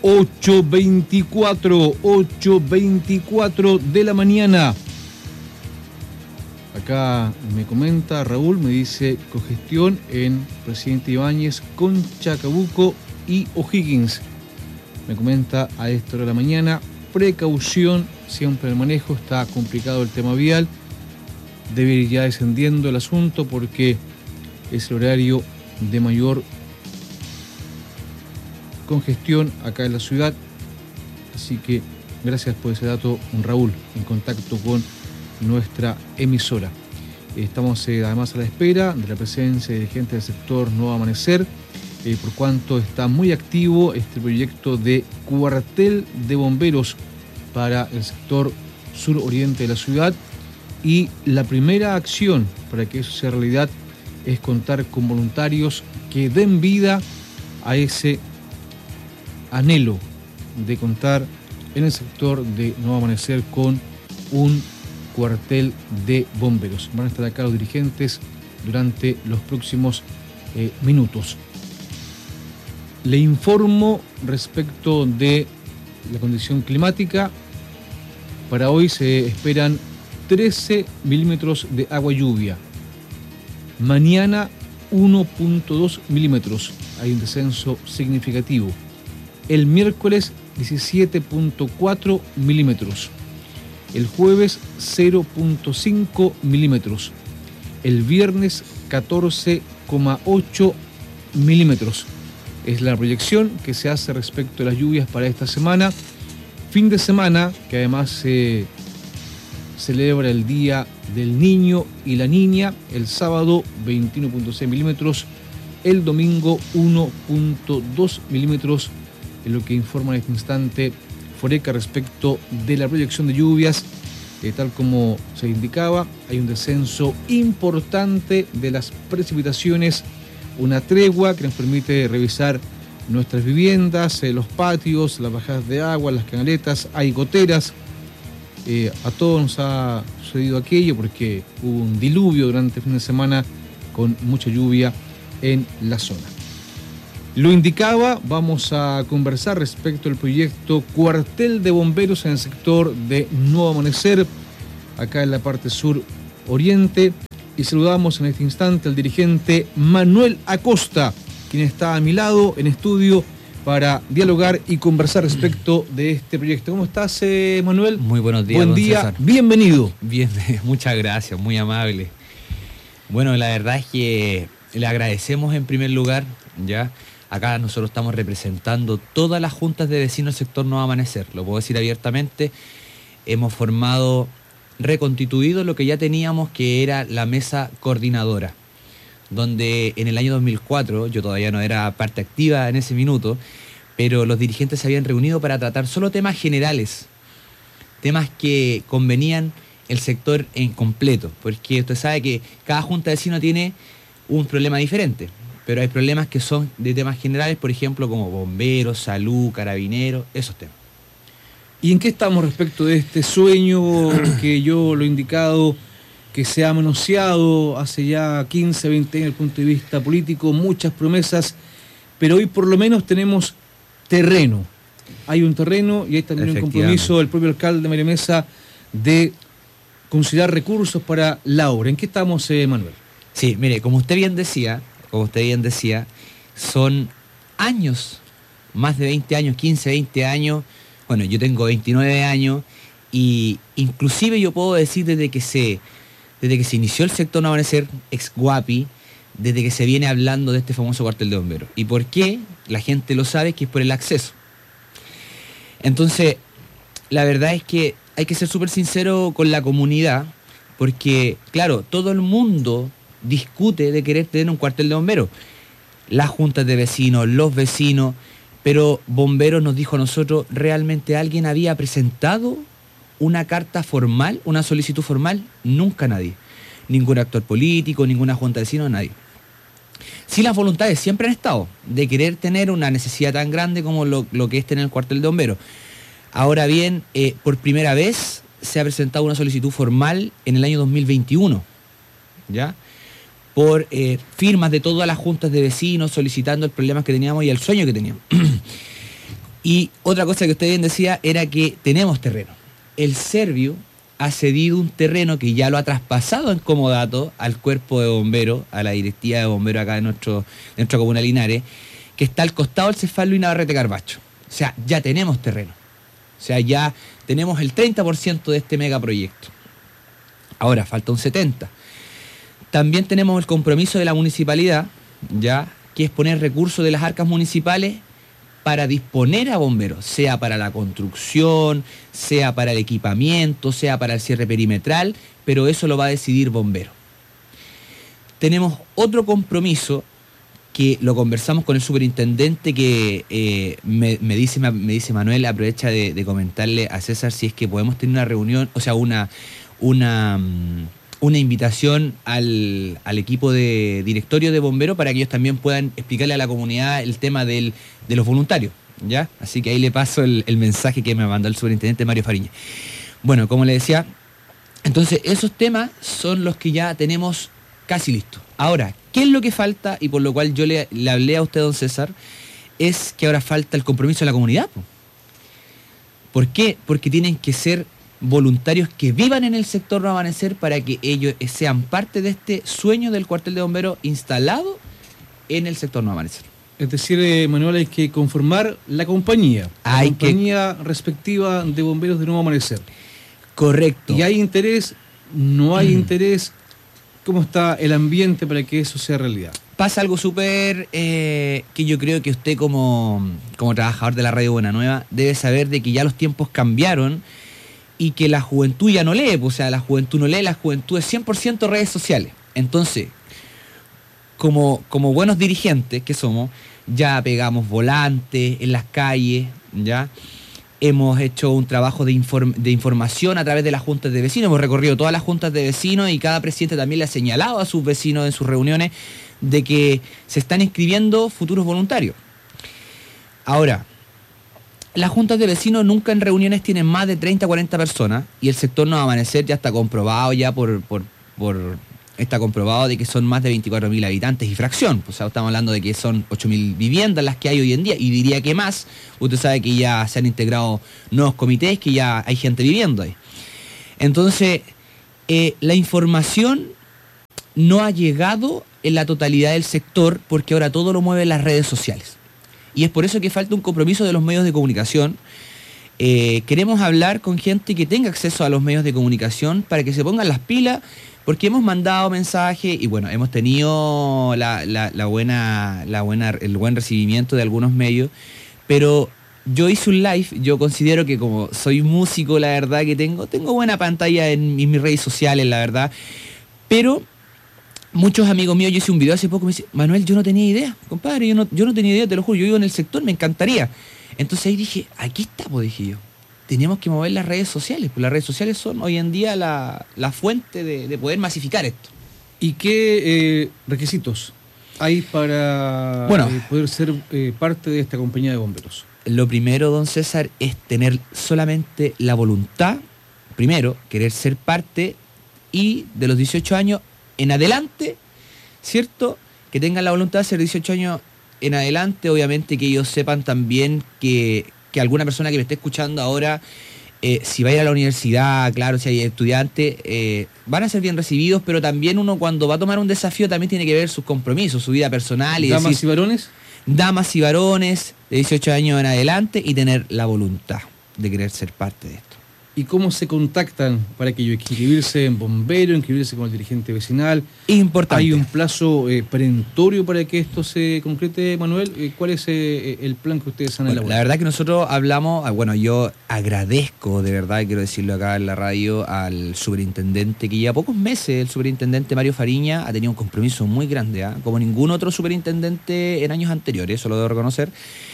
8:24 de la mañana. Acá me comenta Raúl, me dice congestión en Presidente Ibáñez con Chacabuco y O'Higgins. Me comenta a esta hora de la mañana, precaución siempre el manejo, está complicado el tema vial. Debe ir ya descendiendo el asunto porque es el horario de mayor congestión acá en la ciudad. Así que gracias por ese dato, Raúl, en contacto con nuestra emisora. Estamos además a la espera de la presencia de gente del sector Nuevo Amanecer, por cuanto está muy activo este proyecto de cuartel de bomberos para el sector suroriente de la ciudad, y la primera acción para que eso sea realidad es contar con voluntarios que den vida a ese anhelo de contar en el sector de Nuevo Amanecer con un cuartel de bomberos. Van a estar acá los dirigentes durante los próximos minutos. Le informo respecto de la condición climática. Para hoy se esperan 13 milímetros de agua lluvia. Mañana 1.2 milímetros. Hay un descenso significativo. El miércoles 17.4 milímetros. El jueves 0.5 milímetros. El viernes 14,8 milímetros. Es la proyección que se hace respecto a las lluvias para esta semana. Fin de semana, que además se celebra el Día del Niño y la Niña. El sábado 21.6 milímetros. El domingo 1.2 milímetros. Es lo que informa en este instante Foreca respecto de la proyección de lluvias. Tal como se indicaba, hay un descenso importante de las precipitaciones, una tregua que nos permite revisar nuestras viviendas, los patios, las bajadas de agua, las canaletas, hay goteras. A todos nos ha sucedido aquello porque hubo un diluvio durante el fin de semana con mucha lluvia en la zona. Lo indicaba, vamos a conversar respecto al proyecto Cuartel de Bomberos en el sector de Nuevo Amanecer, acá en la parte sur oriente, y saludamos en este instante al dirigente Manuel Acosta, quien está a mi lado en estudio para dialogar y conversar respecto de este proyecto. ¿Cómo estás, Manuel? Muy buenos días, buen día, César. Bienvenido. Bien, muchas gracias, muy amable. Bueno, la verdad es que le agradecemos en primer lugar, ya. Acá nosotros estamos representando todas las juntas de vecinos del sector Nuevo Amanecer, lo puedo decir abiertamente. Hemos formado, reconstituido lo que ya teníamos, que era la mesa coordinadora, donde en el año 2004, yo todavía no era parte activa en ese minuto, pero los dirigentes se habían reunido para tratar solo temas generales, temas que convenían el sector en completo, porque usted sabe que cada junta de vecinos tiene un problema diferente. Pero hay problemas que son de temas generales, por ejemplo, como bomberos, salud, carabineros, esos temas. ¿Y en qué estamos respecto de este sueño que yo lo he indicado, que se ha manoseado hace ya 15, 20 años desde el punto de vista político, muchas promesas, pero hoy por lo menos tenemos terreno? Hay un terreno y hay también un compromiso del propio alcalde de María Mesa de considerar recursos para la obra. ¿En qué estamos, Manuel? Sí, mire, como usted bien decía, son años, más de 20 años, 15, 20 años. Bueno, yo tengo 29 años y inclusive yo puedo decir desde que se inició el sector Nuevo Amanecer, ex Guapi, desde que se viene hablando de este famoso cuartel de bomberos. ¿Y por qué? La gente lo sabe, que es por el acceso. Entonces, la verdad es que hay que ser súper sincero con la comunidad, porque, claro, todo el mundo discute de querer tener un cuartel de bomberos. Las juntas de vecinos, los vecinos, pero Bomberos nos dijo a nosotros, ¿realmente alguien había presentado una carta formal, una solicitud formal? Nunca nadie. Ningún actor político, ninguna junta de vecinos, nadie. Sí, las voluntades siempre han estado de querer tener una necesidad tan grande como lo que es tener el cuartel de bomberos. Ahora bien, por primera vez se ha presentado una solicitud formal en el año 2021, ¿ya? Por firmas de todas las juntas de vecinos solicitando el problema que teníamos y el sueño que teníamos. Y otra cosa que usted bien decía era que tenemos terreno. El Servio ha cedido un terreno que ya lo ha traspasado en comodato al cuerpo de bomberos, a la directiva de bomberos acá de nuestra comuna de Linares, que está al costado del Cefal Luis Navarrete Carbacho. O sea, ya tenemos terreno. O sea, ya tenemos el 30% de este megaproyecto. Ahora, falta un 70%. También tenemos el compromiso de la municipalidad, ya, que es poner recursos de las arcas municipales para disponer a bomberos, sea para la construcción, sea para el equipamiento, sea para el cierre perimetral, pero eso lo va a decidir bomberos. Tenemos otro compromiso que lo conversamos con el superintendente, que me dice Manuel, aprovecha de comentarle a César si es que podemos tener una reunión, o sea, una invitación al equipo de directorio de bomberos para que ellos también puedan explicarle a la comunidad el tema de los voluntarios, ¿ya? Así que ahí le paso el mensaje que me mandó el superintendente Mario Fariña. Bueno, como le decía, entonces esos temas son los que ya tenemos casi listos. Ahora, ¿qué es lo que falta? Y por lo cual yo le hablé a usted, don César, es que ahora falta el compromiso de la comunidad. ¿Por qué? Porque tienen que ser voluntarios que vivan en el sector Nuevo Amanecer para que ellos sean parte de este sueño del cuartel de bomberos instalado en el sector Nuevo Amanecer. Es decir, Manuel, hay que conformar la compañía respectiva de bomberos de Nuevo Amanecer. Correcto. ¿Y hay interés? ¿No hay interés? ¿Cómo está el ambiente para que eso sea realidad? Pasa algo súper que yo creo que usted como trabajador de la Radio Buena Nueva debe saber de que ya los tiempos cambiaron y que la juventud ya no lee, o sea, la juventud no lee, la juventud es 100% redes sociales. Entonces, como buenos dirigentes que somos, ya pegamos volantes en las calles, ya hemos hecho un trabajo de información a través de las juntas de vecinos, hemos recorrido todas las juntas de vecinos y cada presidente también le ha señalado a sus vecinos en sus reuniones de que se están inscribiendo futuros voluntarios. Ahora, las juntas de vecinos nunca en reuniones tienen más de 30 o 40 personas y el sector Nuevo Amanecer ya está comprobado está comprobado de que son más de 24.000 habitantes y fracción. O sea, estamos hablando de que son 8.000 viviendas las que hay hoy en día y diría que más. Usted sabe que ya se han integrado nuevos comités, que ya hay gente viviendo ahí. Entonces, la información no ha llegado en la totalidad del sector porque ahora todo lo mueven las redes sociales. Y es por eso que falta un compromiso de los medios de comunicación. Queremos hablar con gente que tenga acceso a los medios de comunicación para que se pongan las pilas, porque hemos mandado mensajes y bueno, hemos tenido el buen recibimiento de algunos medios, pero yo hice un live. Yo considero que como soy músico, la verdad que tengo buena pantalla en mis redes sociales, la verdad, pero muchos amigos míos, yo hice un video hace poco, me dicen, Manuel, yo no tenía idea, compadre, yo no tenía idea, te lo juro, yo vivo en el sector, me encantaría. Entonces ahí dije, aquí está, pues dije yo, tenemos que mover las redes sociales, pues las redes sociales son hoy en día la fuente de poder masificar esto. ¿Y qué requisitos hay para poder ser parte de esta compañía de bomberos? Lo primero, don César, es tener solamente la voluntad, primero, querer ser parte y de los 18 años en adelante, ¿cierto? Que tengan la voluntad de ser 18 años en adelante, obviamente que ellos sepan también que alguna persona que me esté escuchando ahora, si va a ir a la universidad, claro, si hay estudiantes, van a ser bien recibidos, pero también uno cuando va a tomar un desafío también tiene que ver sus compromisos, su vida personal. ¿Damas y varones? Damas y varones de 18 años en adelante y tener la voluntad de querer ser parte de esto. ¿Y cómo se contactan para que inscribirse en bombero, inscribirse con el dirigente vecinal? Importante. ¿Hay un plazo perentorio para que esto se concrete, Manuel? ¿Cuál es el plan que ustedes han elaborado? La verdad que nosotros hablamos, yo agradezco, de verdad, quiero decirlo acá en la radio, al superintendente, que lleva pocos meses, el superintendente Mario Fariña ha tenido un compromiso muy grande, como ningún otro superintendente en años anteriores, eso lo debo reconocer.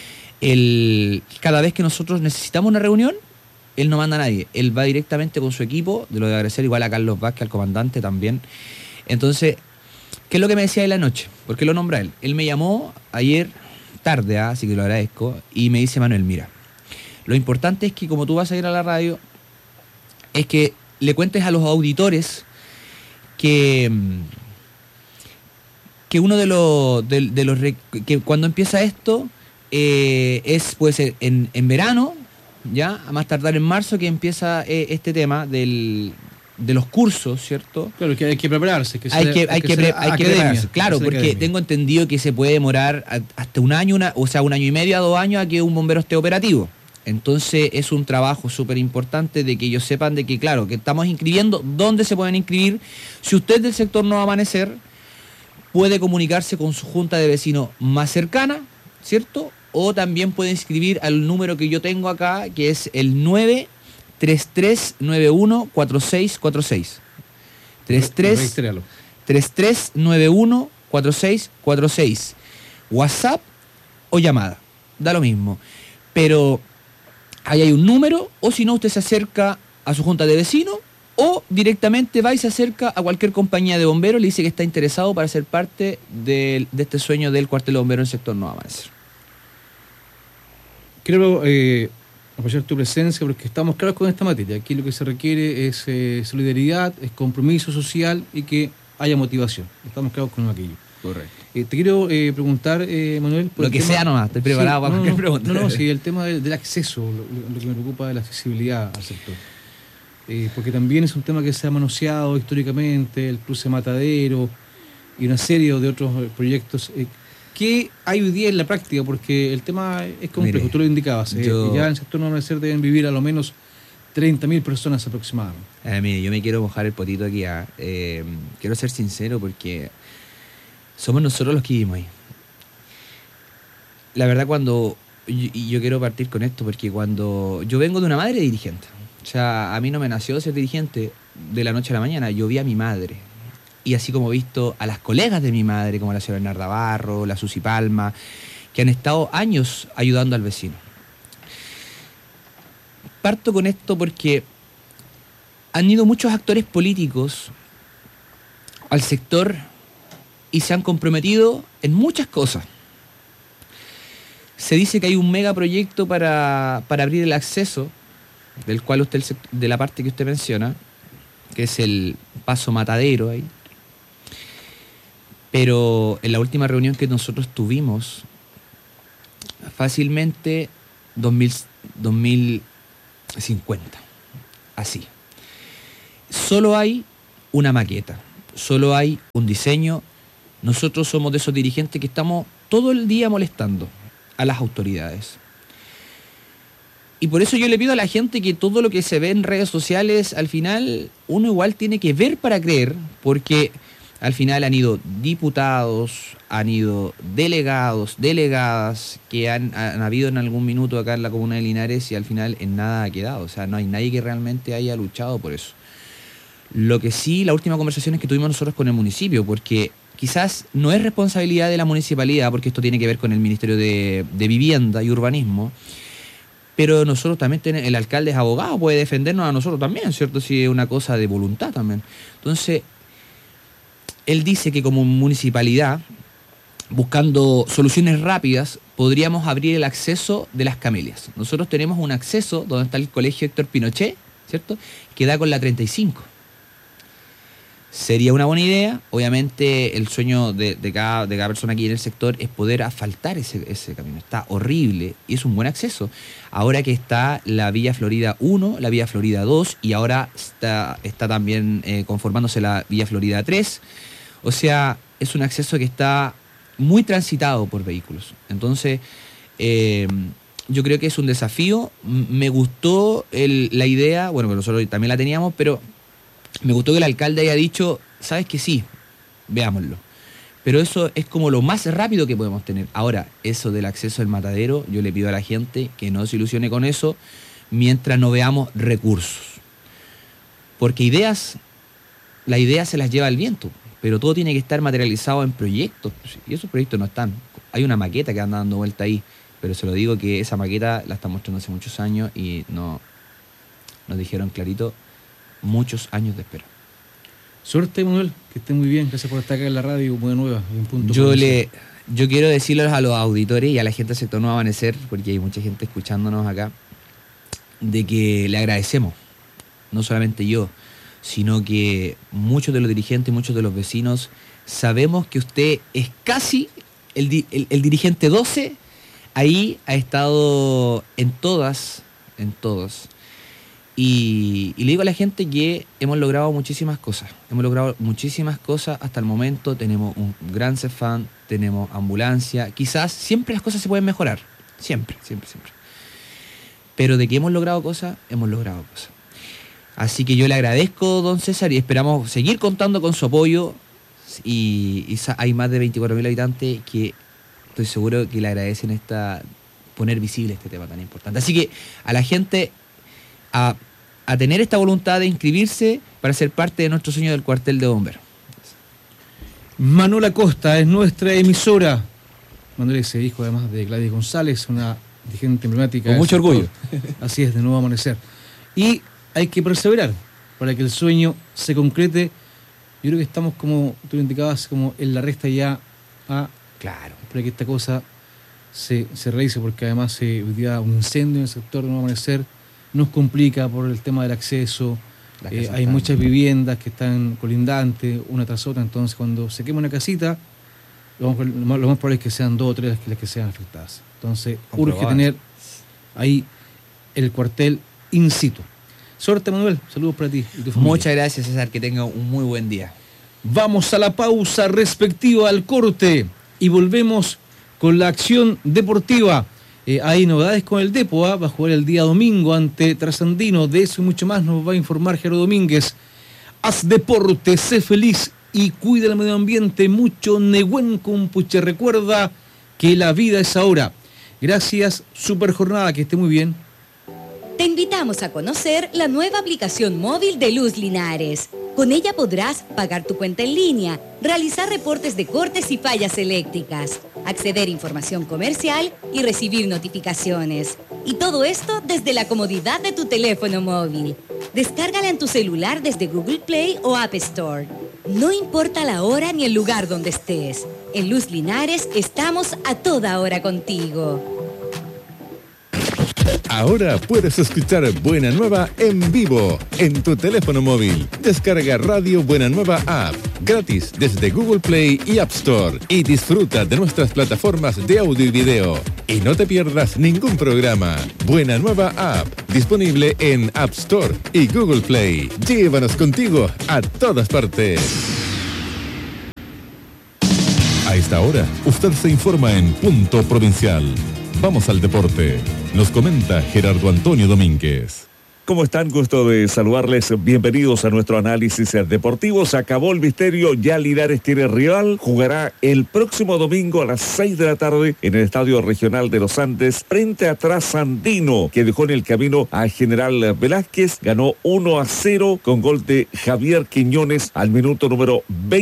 Cada vez que nosotros necesitamos una reunión, él no manda a nadie, él va directamente con su equipo, de lo de agradecer igual a Carlos Vázquez, al comandante también. Entonces, ¿qué es lo que me decía él anoche? ¿Por qué lo nombra él? Él me llamó ayer tarde, así que lo agradezco, y me dice, Manuel, mira, lo importante es que como tú vas a ir a la radio, es que le cuentes a los auditores que uno de los que cuando empieza esto, puede ser en verano, ya, a más tardar en marzo, que empieza este tema de los cursos, ¿cierto? Claro, que hay que prepararse. Hay que prepararse, claro, porque academia. Tengo entendido que se puede demorar hasta un año, un año y medio a 2 años a que un bombero esté operativo. Entonces es un trabajo súper importante de que ellos sepan de que, claro, que estamos inscribiendo, dónde se pueden inscribir. Si usted es del sector Nuevo Amanecer, puede comunicarse con su junta de vecinos más cercana, ¿cierto? O también puede inscribir al número que yo tengo acá, que es el 933914646. 33914646. WhatsApp o llamada, da lo mismo. Pero ahí hay un número, o si no, usted se acerca a su junta de vecinos o directamente va y se acerca a cualquier compañía de bomberos, le dice que está interesado para ser parte de este sueño del cuartel de bomberos en el sector Nuevo Amanecer. Quiero apoyar tu presencia porque estamos claros con esta materia. Aquí lo que se requiere es solidaridad, es compromiso social y que haya motivación. Estamos claros con aquello. Correcto. Te quiero preguntar, Manuel... Lo que sea nomás, estoy preparado para cualquier pregunta. No, sí, el tema del acceso, lo que me preocupa de la accesibilidad al sector. Porque también es un tema que se ha manoseado históricamente, el cruce Matadero y una serie de otros proyectos. ¿Qué hay hoy día en la práctica? Porque el tema es complejo, tú lo indicabas. Ya en el sector Nuevo Amanecer deben vivir a lo menos 30.000 personas aproximadamente. Mire, yo me quiero mojar el potito aquí. Quiero ser sincero porque somos nosotros los que vivimos ahí. La verdad, yo quiero partir con esto porque cuando yo vengo de una madre dirigente, o sea, a mí no me nació ser dirigente de la noche a la mañana, yo vi a mi madre. Y así como he visto a las colegas de mi madre, como la señora Bernarda Barro, la Susi Palma, que han estado años ayudando al vecino. Parto con esto porque han ido muchos actores políticos al sector y se han comprometido en muchas cosas. Se dice que hay un megaproyecto para abrir el acceso, del cual usted, de la parte que usted menciona, que es el Paso Matadero ahí. Pero en la última reunión que nosotros tuvimos, fácilmente 2050, así. Solo hay una maqueta, solo hay un diseño. Nosotros somos de esos dirigentes que estamos todo el día molestando a las autoridades. Y por eso yo le pido a la gente que todo lo que se ve en redes sociales, al final uno igual tiene que ver para creer, porque al final han ido diputados, han ido delegados, delegadas, que han habido en algún minuto acá en la comuna de Linares y al final en nada ha quedado. O sea, no hay nadie que realmente haya luchado por eso. Lo que sí, la última conversación es que tuvimos nosotros con el municipio, porque quizás no es responsabilidad de la municipalidad, porque esto tiene que ver con el Ministerio de Vivienda y Urbanismo, pero nosotros también tenemos, el alcalde es abogado, puede defendernos a nosotros también, ¿cierto? Si es una cosa de voluntad también. Entonces, él dice que como municipalidad, buscando soluciones rápidas, podríamos abrir el acceso de las Camelias. Nosotros tenemos un acceso donde está el colegio Héctor Pinochet, ¿cierto? Que da con la 35. Sería una buena idea. Obviamente el sueño de cada persona aquí en el sector es poder asfaltar ese camino. Está horrible y es un buen acceso. Ahora que está la Villa Florida 1, la Villa Florida 2 y ahora está también conformándose la Villa Florida 3. O sea, es un acceso que está muy transitado por vehículos. Entonces, yo creo que es un desafío. Me gustó la idea, bueno, nosotros también la teníamos, pero me gustó que el alcalde haya dicho, sabes que sí, veámoslo. Pero eso es como lo más rápido que podemos tener. Ahora, eso del acceso al matadero, yo le pido a la gente que no se ilusione con eso mientras no veamos recursos. Porque la idea se las lleva el viento, pero todo tiene que estar materializado en proyectos. Y esos proyectos no están. Hay una maqueta que anda dando vuelta ahí, pero se lo digo que esa maqueta la está mostrando hace muchos años y nos dijeron clarito, muchos años de espera. Suerte, Manuel, que esté muy bien. Gracias por estar acá en la radio Muy Nueva. Yo quiero decirles a los auditores y a la gente del sector Nuevo Amanecer, porque hay mucha gente escuchándonos acá, de que le agradecemos, no solamente yo, sino que muchos de los dirigentes, muchos de los vecinos, sabemos que usted es casi el dirigente 12 ahí ha estado en todos. Y le digo a la gente que hemos logrado muchísimas cosas. Hasta el momento. Tenemos un gran CEFAM, tenemos ambulancia. Quizás siempre las cosas se pueden mejorar. Siempre. Pero de que hemos logrado cosas. Así que yo le agradezco, don César, y esperamos seguir contando con su apoyo. Y hay más de 24.000 habitantes que estoy seguro que le agradecen poner visible este tema tan importante. Así que a la gente a tener esta voluntad de inscribirse para ser parte de nuestro sueño del cuartel de bomberos. Manuel Acosta es nuestra emisora. Manuel es hijo además de Gladys González, una dirigente emblemática. Con mucho orgullo. Así es, de Nuevo Amanecer. Y hay que perseverar para que el sueño se concrete. Yo creo que estamos, como tú lo indicabas, como en la recta ya Claro. para que esta cosa se realice, porque además hoy día un incendio en el sector de Nuevo Amanecer nos complica por el tema del acceso. Hay muchas viviendas que están colindantes una tras otra, entonces cuando se quema una casita, lo más probable es que sean 2 o 3 las que sean afectadas. Entonces urge tener ahí el cuartel in situ. Suerte, Manuel, saludos para ti y tu familia. Muchas gracias, César, que tenga un muy buen día. Vamos a la pausa respectiva al corte y volvemos con la acción deportiva. Hay novedades con el Depo, va a jugar el día domingo ante Trasandino. De eso y mucho más nos va a informar Gerardo Domínguez. Haz deporte, sé feliz y cuida el medio ambiente. Mucho Nehuen Compuche. Recuerda que la vida es ahora. Gracias, super jornada, que esté muy bien. Te invitamos a conocer la nueva aplicación móvil de Luz Linares. Con ella podrás pagar tu cuenta en línea, realizar reportes de cortes y fallas eléctricas, acceder a información comercial y recibir notificaciones. Y todo esto desde la comodidad de tu teléfono móvil. Descárgala en tu celular desde Google Play o App Store. No importa la hora ni el lugar donde estés. En Luz Linares estamos a toda hora contigo. Ahora puedes escuchar Buena Nueva en vivo en tu teléfono móvil. Descarga Radio Buena Nueva App gratis desde Google Play y App Store y disfruta de nuestras plataformas de audio y video. Y no te pierdas ningún programa. Buena Nueva App, disponible en App Store y Google Play. Llévanos contigo a todas partes. A esta hora, usted se informa en Punto Provincial. Vamos al deporte. Nos comenta Gerardo Antonio Domínguez. ¿Cómo están? Gusto de saludarles. Bienvenidos a nuestro análisis deportivo. Se acabó el misterio, ya Linares tiene rival. Jugará el próximo domingo a las 6 de la tarde en el Estadio Regional de los Andes frente a Trasandino, que dejó en el camino a General Velázquez. Ganó 1-0 con gol de Javier Quiñones al minuto número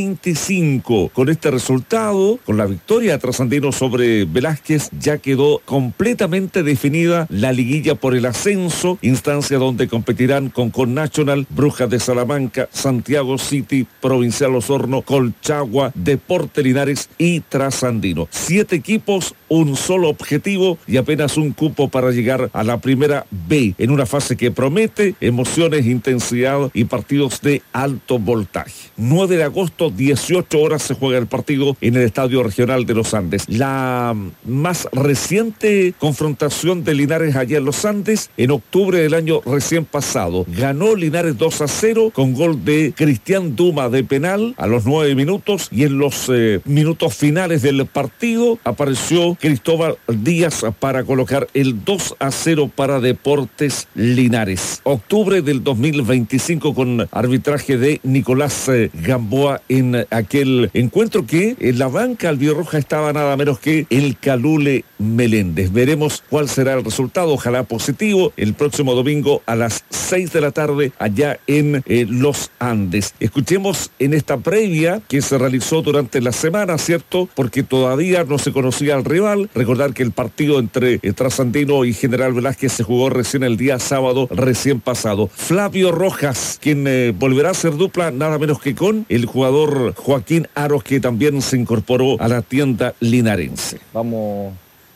25. Con este resultado, con la victoria de Trasandino sobre Velázquez, ya quedó completamente definida la liguilla por el ascenso, instancia donde competirán con Nacional, Brujas de Salamanca, Santiago City, Provincial Osorno, Colchagua, Deportes Linares y Trasandino. 7 equipos, un solo objetivo y apenas un cupo para llegar a la primera B, en una fase que promete emociones, intensidad y partidos de alto voltaje. 9 de agosto, 18 horas se juega el partido en el Estadio Regional de los Andes. La más reciente confrontación de Linares allá en los Andes, en octubre del año recién pasado. Ganó Linares 2-0 con gol de Cristian Duma de penal a los 9 minutos y en los minutos finales del partido apareció Cristóbal Díaz para colocar el 2-0 para Deportes Linares. Octubre del 2025 con arbitraje de Nicolás Gamboa en aquel encuentro que en la banca albirroja estaba nada menos que el Calule Meléndez. Veremos cuál será el resultado, ojalá positivo, el próximo domingo a las 6 de la tarde allá en los Andes. Escuchemos en esta previa que se realizó durante la semana, ¿cierto? Porque todavía no se conocía al rival. Recordar que el partido entre Trasandino y General Velázquez se jugó recién el día sábado recién pasado. Flavio Rojas, quien volverá a ser dupla nada menos que con el jugador Joaquín Aros, que también se incorporó a la tienda linarense. Vamos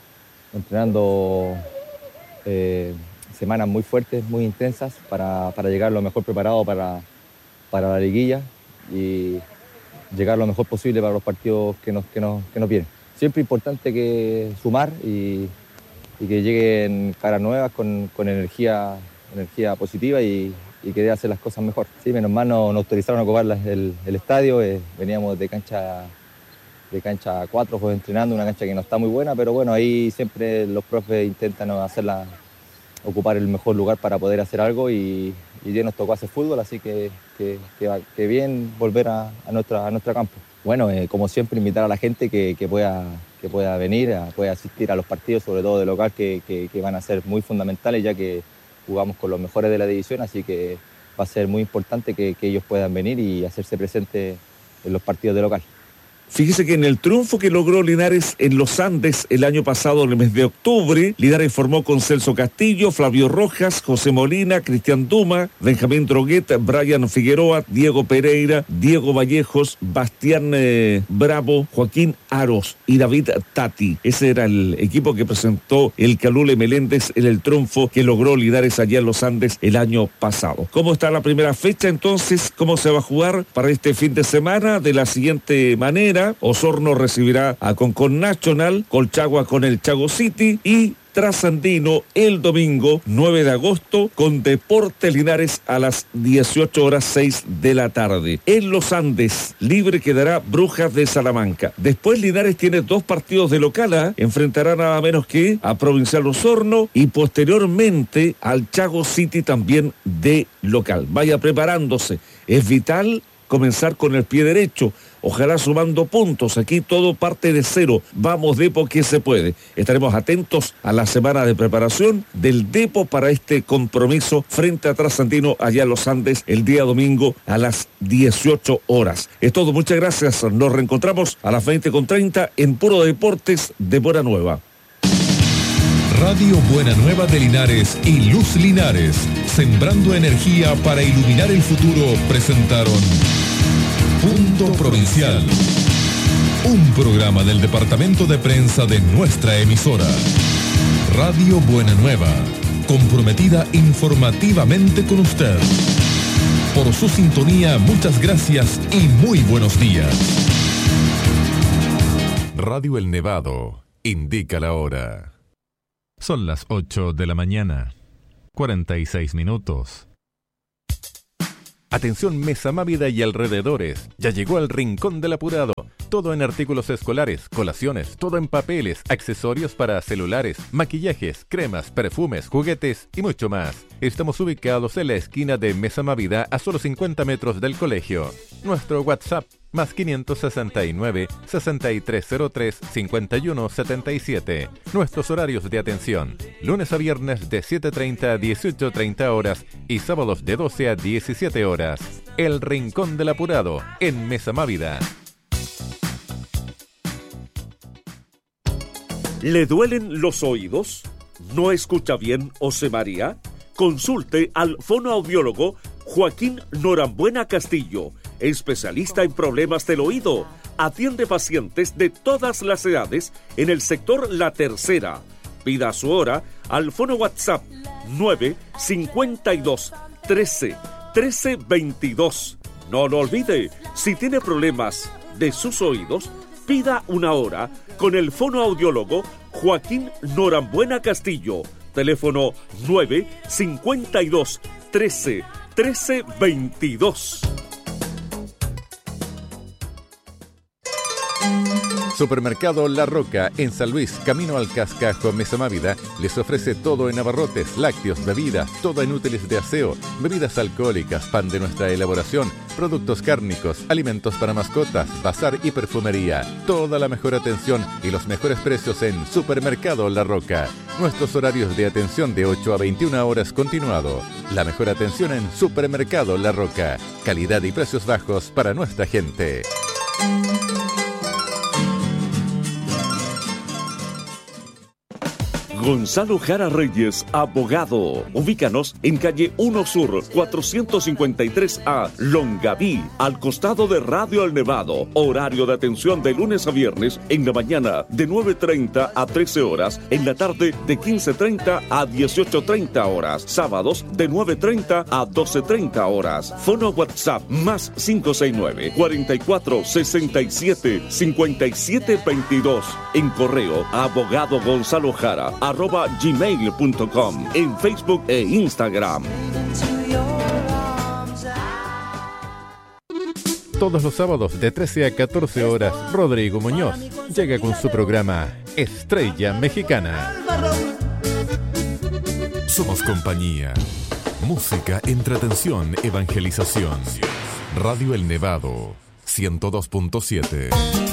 entrenando semanas muy fuertes, muy intensas para llegar lo mejor preparado para la liguilla y llegar lo mejor posible para los partidos que nos vienen. Siempre importante que sumar y que lleguen caras nuevas con energía positiva y querer hacer las cosas mejor. Sí, menos mal nos autorizaron a ocupar el estadio, veníamos de cancha 4, pues, entrenando, una cancha que no está muy buena, pero bueno, ahí siempre los profes intentan ocupar el mejor lugar para poder hacer algo y ya nos tocó hacer fútbol, así que bien volver a nuestro campo. Bueno, como siempre, invitar a la gente que pueda venir, pueda asistir a los partidos, sobre todo de local, que van a ser muy fundamentales, ya que jugamos con los mejores de la división, así que va a ser muy importante que ellos puedan venir y hacerse presentes en los partidos de local. Fíjese que en el triunfo que logró Linares en los Andes el año pasado, en el mes de octubre, Linares formó con Celso Castillo, Flavio Rojas, José Molina, Cristian Duma, Benjamín Droguet, Brian Figueroa, Diego Pereira, Diego Vallejos, Bastián Bravo, Joaquín Aros y David Tati. Ese era el equipo que presentó el Calule Meléndez en el triunfo que logró Linares allá en los Andes el año pasado. ¿Cómo está la primera fecha entonces? ¿Cómo se va a jugar para este fin de semana? De la siguiente manera: Osorno recibirá a Concón Nacional, Colchagua con el Chago City y Trasandino el domingo 9 de agosto con Deportes Linares a las 18:06 de la tarde. En los Andes, libre quedará Brujas de Salamanca. Después Linares tiene 2 partidos de local, enfrentará nada menos que a Provincial Osorno y posteriormente al Chago City también de local. Vaya preparándose, es vital comenzar con el pie derecho, ojalá sumando puntos. Aquí todo parte de cero, vamos Depo que se puede. Estaremos atentos a la semana de preparación del Depo para este compromiso frente a Trasandino allá en los Andes el día domingo a las 18 horas. Es todo, muchas gracias, nos reencontramos a las 20:30 en Puro Deportes de Buena Nueva. Radio Buena Nueva de Linares y Luz Linares, sembrando energía para iluminar el futuro, presentaron Punto Provincial, un programa del departamento de prensa de nuestra emisora. Radio Buena Nueva, comprometida informativamente con usted. Por su sintonía, muchas gracias y muy buenos días. Radio El Nevado indica la hora. Son las 8 de la mañana, 46 minutos. Atención Mesa Mávida y alrededores, ya llegó al Rincón del Apurado. Todo en artículos escolares, colaciones, todo en papeles, accesorios para celulares, maquillajes, cremas, perfumes, juguetes y mucho más. Estamos ubicados en la esquina de Mesa Mávida a solo 50 metros del colegio. Nuestro WhatsApp más 569 6303 5177. Nuestros horarios de atención: lunes a viernes de 7:30 a 18:30 horas y sábados de 12 a 17 horas. El Rincón del Apurado en Mesa Mávida. ¿Le duelen los oídos? ¿No escucha bien o se marea? Consulte al fonoaudiólogo Joaquín Norambuena Castillo, especialista en problemas del oído. Atiende pacientes de todas las edades en el sector La Tercera. Pida su hora al fono WhatsApp 952 13 13 22. No lo olvide, si tiene problemas de sus oídos, pida una hora con el fonoaudiólogo Joaquín Norambuena Castillo. Teléfono 952 13 13 22. Supermercado La Roca, en San Luis, camino al Cascajo, Mesa Mávida, les ofrece todo en abarrotes, lácteos, bebidas, todo en útiles de aseo, bebidas alcohólicas, pan de nuestra elaboración, productos cárnicos, alimentos para mascotas, bazar y perfumería. Toda la mejor atención y los mejores precios en Supermercado La Roca. Nuestros horarios de atención de 8 a 21 horas continuado. La mejor atención en Supermercado La Roca. Calidad y precios bajos para nuestra gente. Gonzalo Jara Reyes, abogado. Ubícanos en calle 1 Sur, 453A, Longaví, al costado de Radio El Nevado. Horario de atención de lunes a viernes en la mañana de 9:30 a 13 horas, en la tarde de 15:30 a 18:30 horas, sábados de 9:30 a 12:30 horas. Fono WhatsApp más 569 44 67 57 22. En correo, abogado Gonzalo Jara, @gmail.com, en Facebook e Instagram. Todos los sábados de 13 a 14 horas, Rodrigo Muñoz llega con su programa Estrella Mexicana. Somos compañía. Música, entretención, evangelización. Radio El Nevado, 102.7.